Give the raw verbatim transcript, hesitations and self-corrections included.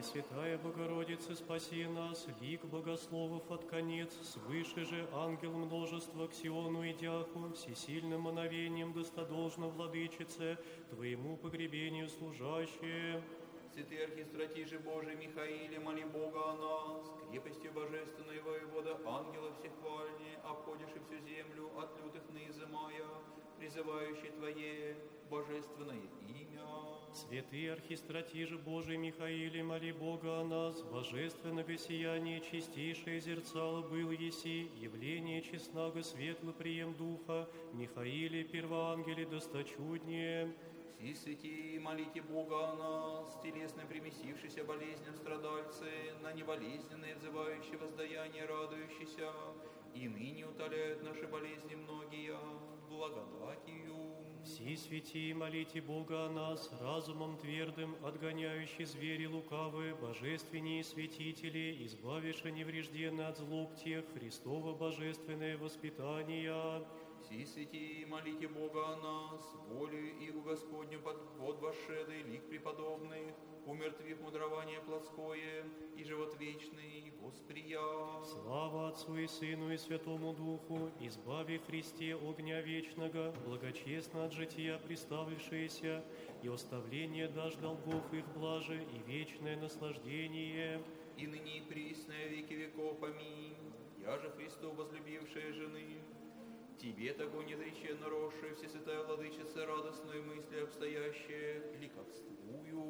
Пресвятая Богородица, спаси нас, лик богословов от конец, свыше же ангел множества к Сиону идяху, всесильным мановением достодолжно владычице, Твоему погребению служащие. Святый архистратиже Божий Михаиле, моли Бога о нас, крепостью божественной воевода ангелов всехвальне, обходишь и всю землю от лютых наизымая, призывающий Твое божественное имя. Святый архистратиже Божий Михаиле, моли Бога о нас, божественного сияния чистейшее зерцало был еси, явление честного светло прием духа, Михаиле, первоангеле досточуднее. Си святей, молите Бога о нас, телесно примесившийся болезням страдальцы, на неволезненные отзывающие воздаяние радующиеся, и ныне утоляют наши болезни многие благодатью. Си святей, молите Бога о нас, разумом твердым, отгоняющий звери лукавые, божественнее святители, избавивши неврежденно от злоб тех, Христово божественное воспитание. Си святей, молите Бога о нас, волею и у Господню подход вошедый, лик преподобных, умертвив мудрование плотское и живот вечный восприя. Слава Отцу и Сыну и Святому Духу, избави Христе огня вечного, благочестно от жития приставившиеся, и оставление дашь долгов их блаже и вечное наслаждение. И ныне и присно веки веков, аминь. Я же Христу возлюбившая жены, Тебе того неотреченно росшая, Всесвятая Владычица, радостной мысли обстоящая, ликовствую.